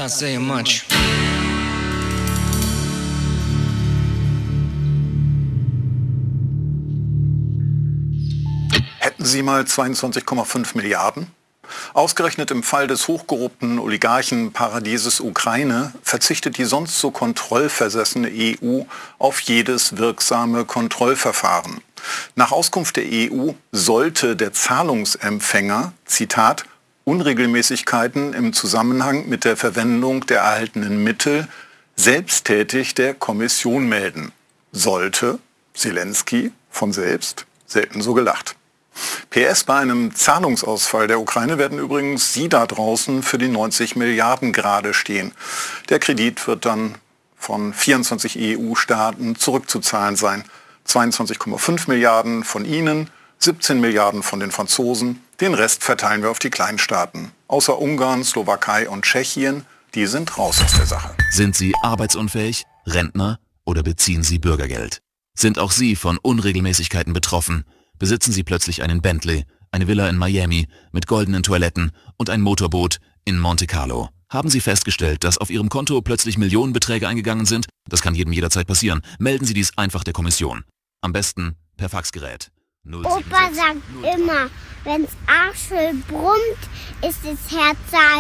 Without saying much. Hätten Sie mal 22,5 Milliarden? Ausgerechnet im Fall des hochkorrupten Oligarchenparadieses Ukraine verzichtet die sonst so kontrollversessene EU auf jedes wirksame Kontrollverfahren. Nach Auskunft der EU sollte der Zahlungsempfänger, Zitat, Unregelmäßigkeiten im Zusammenhang mit der Verwendung der erhaltenen Mittel selbsttätig der Kommission melden. Sollte, Zelensky von selbst, selten so gelacht. PS, bei einem Zahlungsausfall der Ukraine werden übrigens Sie da draußen für die 90 Milliarden gerade stehen. Der Kredit wird dann von 24 EU-Staaten zurückzuzahlen sein. 22,5 Milliarden von Ihnen, 17 Milliarden von den Franzosen. Den Rest verteilen wir auf die Kleinstaaten. Außer Ungarn, Slowakei und Tschechien, die sind raus aus der Sache. Sind Sie arbeitsunfähig, Rentner oder beziehen Sie Bürgergeld? Sind auch Sie von Unregelmäßigkeiten betroffen? Besitzen Sie plötzlich einen Bentley, eine Villa in Miami mit goldenen Toiletten und ein Motorboot in Monte Carlo? Haben Sie festgestellt, dass auf Ihrem Konto plötzlich Millionenbeträge eingegangen sind? Das kann jedem jederzeit passieren. Melden Sie dies einfach der Kommission. Am besten per Faxgerät. Opa sagt immer, wenn's Arschel brummt, ist es Herz